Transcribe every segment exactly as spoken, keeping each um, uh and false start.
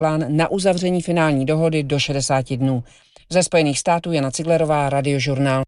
plán na uzavření finální dohody do šedesáti dnů. Ze Spojených států Jana Ciglerová, Radiožurnál.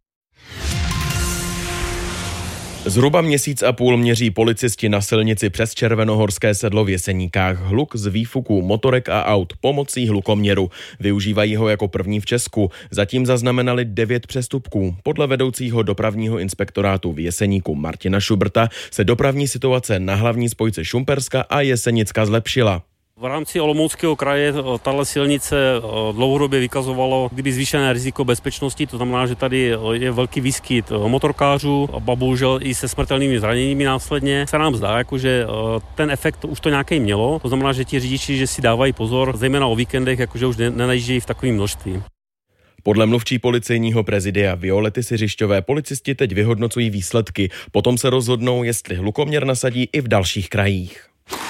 Zhruba měsíc a půl měří policisti na silnici přes Červenohorské sedlo v Jeseníkách hluk z výfuků motorek a aut pomocí hlukoměru. Využívají ho jako první v Česku. Zatím zaznamenali devět přestupků. Podle vedoucího dopravního inspektorátu v Jeseníku Martina Šubrta se dopravní situace na hlavní spojce Šumperska a Jesenicka zlepšila. V rámci Olomouckého kraje tato silnice dlouhodobě vykazovalo kdyby zvýšené riziko bezpečnosti, to znamená, že tady je velký výskyt motorkářů a bohužel i se smrtelnými zraněními následně. Se nám zdá, jako, že ten efekt už to nějaký mělo, to znamená, že ti řidiči že si dávají pozor, zejména o víkendech, jakože už nenajíždějí v takovém množství. Podle mluvčí policejního prezidia Violety Siřišťové policisti teď vyhodnocují výsledky, potom se rozhodnou, jestli hlukoměr nasadí i v dalších krajích.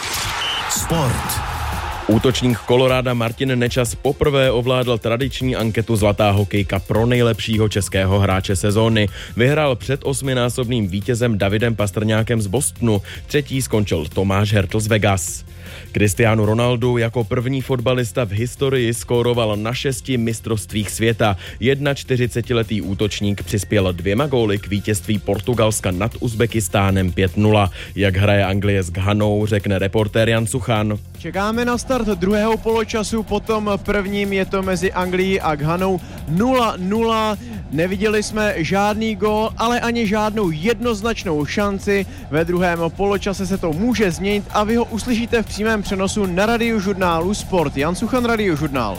Sport. Útočník Koloráda Martin Nečas poprvé ovládl tradiční anketu Zlatá hokejka pro nejlepšího českého hráče sezóny. Vyhrál před osminásobným vítězem Davidem Pastrňákem z Bostonu, třetí skončil Tomáš Hertl z Vegas. Cristiano Ronaldo jako první fotbalista v historii skóroval na šesti mistrovstvích světa. čtyřicetiletý útočník přispěl dvěma góly k vítězství Portugalska nad Uzbekistánem pět nula. Jak hraje Anglie s Ghanou, řekne reportér Jan Suchan. Čekáme na start druhého poločasu, potom prvním je to mezi Anglií a Ghanou nula nula. Neviděli jsme žádný gól, ale ani žádnou jednoznačnou šanci. Ve druhém poločase se to může změnit a vy ho uslyšíte v přímém přenosu na Radiožurnálu Sport. Jan Suchan, Radiožurnál.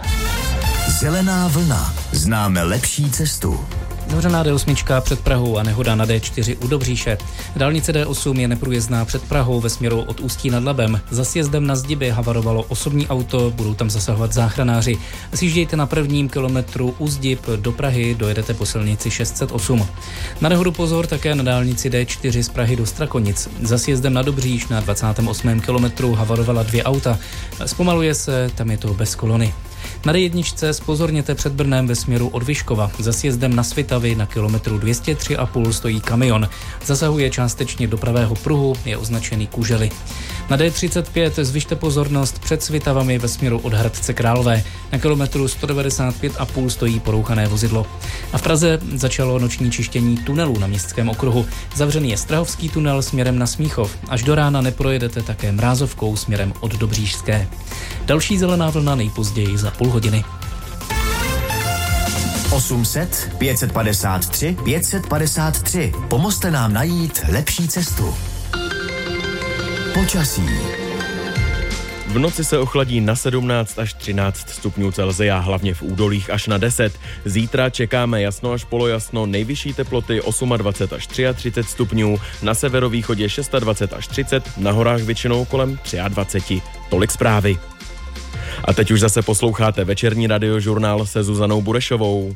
Zelená vlna. Známe lepší cestu. Zavřená D osm před Prahou a nehoda na D čtyři u Dobříše. Dálnice D osm je neprůjezdná před Prahou ve směru od Ústí nad Labem. Za sjezdem na Zdiby havarovalo osobní auto, budou tam zasahovat záchranáři. Sjíždějte na prvním kilometru u Zdib do Prahy, dojedete po silnici šest set osm. Na nehodu pozor také na dálnici D čtyři z Prahy do Strakonic. Za sjezdem na Dobříš na dvacátém osmém kilometru havarovala dvě auta. Zpomaluje se, tam je to bez kolony. Na D jedna zpozorněte před Brnem ve směru od Vyškova. Za sjezdem na Svitavy na kilometru dvě stě tři a půl stojí kamion. Zasahuje částečně do pravého pruhu, je označený kužely. Na D třicet pět zvyšte pozornost před Svitavami ve směru od Hradce Králové. Na kilometru sto devadesát pět a půl stojí porouchané vozidlo. A v Praze začalo noční čištění tunelů na Městském okruhu. Zavřený je Strahovský tunel směrem na Smíchov. Až do rána neprojedete také Mrázovkou směrem od Dobříšské. Další zelená vlna nejpozději za půl hodiny. osm set, pět set padesát tři, pět set padesát tři. Pomozte nám najít lepší cestu. Počasí. V noci se ochladí na sedmnáct až třináct stupňů Celsia, hlavně v údolích až na deset. Zítra čekáme jasno až polojasno, nejvyšší teploty dvacet osm až třicet tři stupňů, na severovýchodě dvacet šest až třicet, na horách většinou kolem dvacet tři. Tolik zprávy. A teď už zase posloucháte večerní Radiožurnál se Zuzanou Burešovou.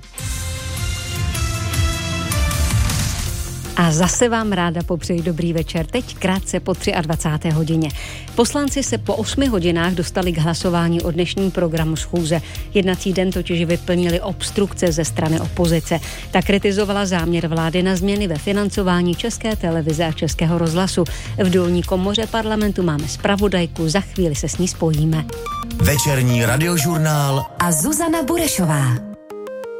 A zase vám ráda popřeji dobrý večer, teď krátce po dvacáté třetí hodině. Poslanci se po osmi hodinách dostali k hlasování o dnešním programu schůze. Jednací den totiž vyplnili obstrukce ze strany opozice. Ta kritizovala záměr vlády na změny ve financování České televize a Českého rozhlasu. V dolní komoře parlamentu máme zpravodajku, za chvíli se s ní spojíme. Večerní Radiožurnál a Zuzana Burešová.